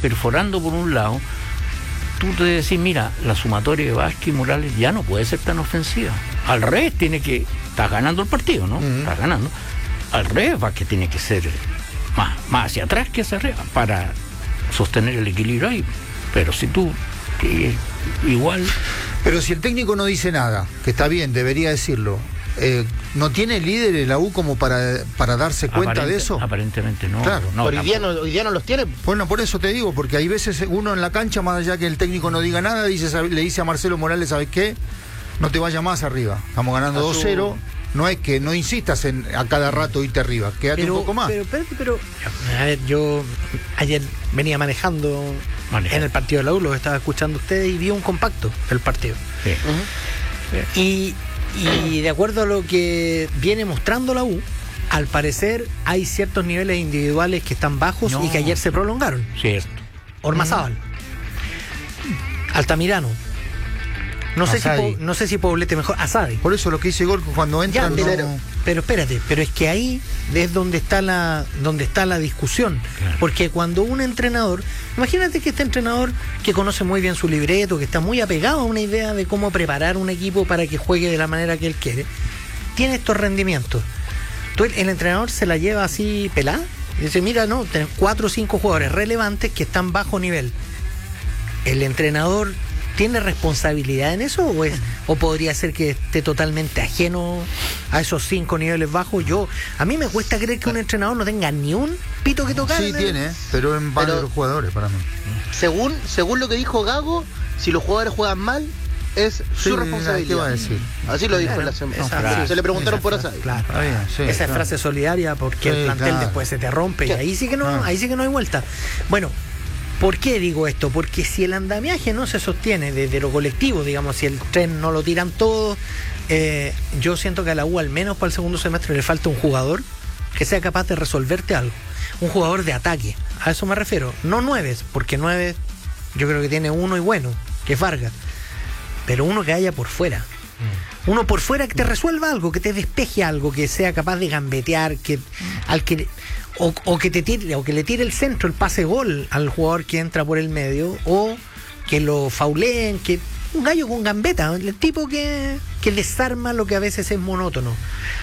perforando por un lado, tú te decís, mira, la sumatoria de Vázquez y Morales ya no puede ser tan ofensiva. Al revés, estás ganando el partido, ¿no? Estás ganando. Al revés, Vázquez tiene que ser más hacia atrás que hacia arriba para sostener el equilibrio ahí. Pero si tú, igual... Pero si el técnico no dice nada, que está bien, debería decirlo, ¿no tiene líder en la U como para darse cuenta de eso? Aparentemente no. Claro. No, hoy día no los tiene. Bueno, por eso te digo, porque hay veces uno en la cancha, más allá que el técnico no diga nada, le dice a Marcelo Morales, ¿sabes qué? No te vayas más arriba. Estamos ganando 2-0. No es que no insistas a cada rato irte arriba, quédate un poco más. Pero, a ver, yo ayer venía manejando en el partido de la U, lo estaba escuchando ustedes y vi un compacto del partido. Sí. Y de acuerdo a lo que viene mostrando la U, al parecer hay ciertos niveles individuales que están bajos y que ayer se prolongaron. Cierto. Ormazábal, Altamirano. No sé si Poblete mejor, Asadi. Por eso lo que dice Gol cuando entra pero espérate, pero es que ahí es donde está la discusión. Claro. Porque cuando un entrenador, imagínate que este entrenador que conoce muy bien su libreto, que está muy apegado a una idea de cómo preparar un equipo para que juegue de la manera que él quiere, tiene estos rendimientos. Entonces el entrenador se la lleva así pelada y dice, mira, no, tenés 4 o 5 jugadores relevantes que están bajo nivel. El entrenador ¿tiene responsabilidad en eso o podría ser que esté totalmente ajeno a esos 5 niveles bajos? A mí me cuesta creer que un entrenador no tenga ni un pito que tocar. Sí tiene, pero en varios los jugadores para mí. Según lo que dijo Gago, si los jugadores juegan mal, es su responsabilidad. ¿Qué va a decir? Así lo dijo en la semana. Se le preguntaron por Asadi. Claro. Esa es frase solidaria porque el plantel después se te rompe y ahí sí que no hay vuelta. Bueno, ¿por qué digo esto? Porque si el andamiaje no se sostiene desde lo colectivo, digamos, si el tren no lo tiran todos, yo siento que a la U, al menos para el segundo semestre, le falta un jugador que sea capaz de resolverte algo. Un jugador de ataque, a eso me refiero. No 9, porque 9 yo creo que tiene uno y bueno, que es Vargas. Pero uno que haya por fuera. Uno por fuera que te resuelva algo, que te despeje algo, que sea capaz de gambetear, o que le tire el centro, el pase gol al jugador que entra por el medio, o que lo fauleen, que un gallo con gambeta, el tipo que desarma lo que a veces es monótono.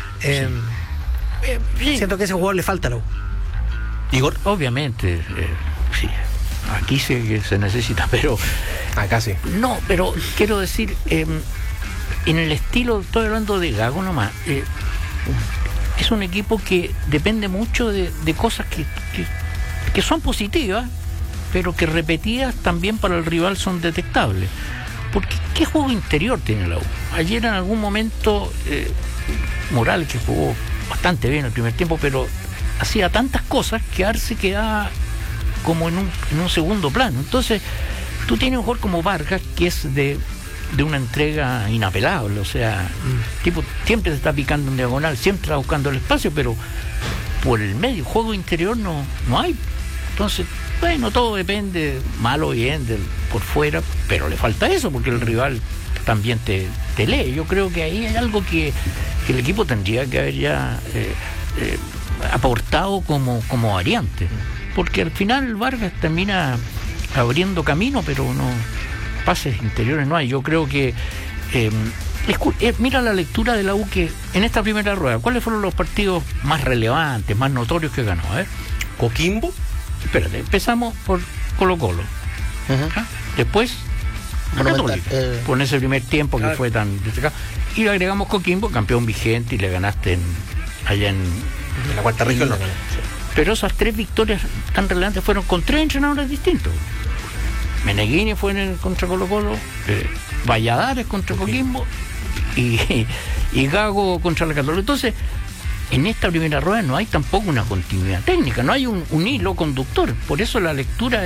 Siento que a ese jugador le falta algo. Igor, obviamente, sí, aquí sí que se necesita, pero acá sí. No, pero quiero decir, en el estilo, estoy hablando de Gago nomás. Es un equipo que depende mucho de cosas que son positivas, pero que repetidas también para el rival son detectables. Porque ¿qué juego interior tiene la U? Ayer en algún momento Morales, que jugó bastante bien el primer tiempo, pero hacía tantas cosas que Arce quedaba como en un segundo plano. Entonces tú tienes un jugador como Vargas que es de una entrega inapelable, o sea, tipo siempre se está picando en diagonal, siempre está buscando el espacio, pero por el medio, juego interior no hay. Entonces, bueno, todo depende, mal o bien, por fuera, pero le falta eso, porque el rival también te lee. Yo creo que ahí hay algo que el equipo tendría que haber ya aportado como variante, porque al final Vargas termina abriendo camino, pero no, pases interiores no hay. Yo creo que mira la lectura de la U que en esta primera rueda, ¿cuáles fueron los partidos más relevantes, más notorios que ganó? A ver, Coquimbo. Espérate, empezamos por Colo-Colo. Después Católica, con ese primer tiempo que fue tan destacado, y le agregamos Coquimbo, campeón vigente, y le ganaste allá en la cuarta región. Pero esas 3 victorias tan relevantes fueron con 3 entrenadores distintos. Meneghini fue contra Colo-Colo, Valladares contra Coquimbo y Gago contra la Católica. Entonces, en esta primera rueda no hay tampoco una continuidad técnica, no hay un hilo conductor. Por eso la lectura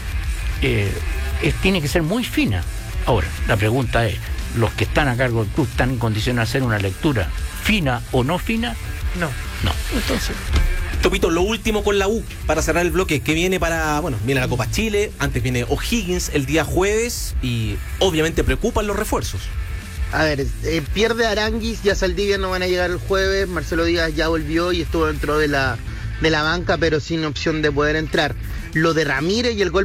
tiene que ser muy fina. Ahora, la pregunta es, ¿los que están a cargo del club están en condiciones de hacer una lectura fina o no fina? No. Entonces... Topito, lo último con la U, para cerrar el bloque, que viene viene la Copa Chile, antes viene O'Higgins el día jueves, y obviamente preocupan los refuerzos. A ver, pierde Aranguis, ya Saldivia no van a llegar el jueves, Marcelo Díaz ya volvió y estuvo dentro de la banca, pero sin opción de poder entrar. Lo de Ramírez y el gol